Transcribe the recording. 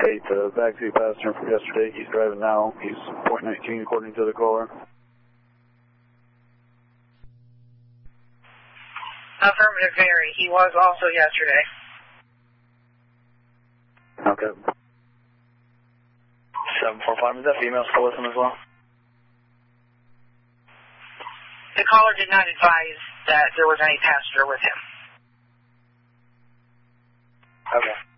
8, the backseat passenger from yesterday. He's driving now. He's .19 according to the caller. Affirmative, Mary. He was also yesterday. Okay. 745, is that female still with him as well? The caller did not advise that there was any passenger with him. Okay.